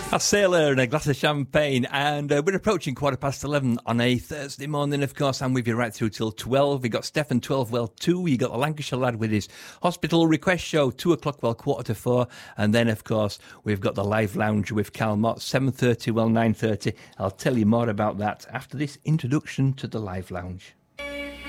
A sailor and a glass of champagne, and we're approaching 11:15 on a Thursday morning, of course. I'm with you right through till 12. We got Stefan 12, well, 2. You got the Lancashire lad with his hospital request show, 2 o'clock, well, 3:45. And then, of course, we've got the live lounge with Cal Mott, 7:30, well, 9:30. I'll tell you more about that after this introduction to the live lounge.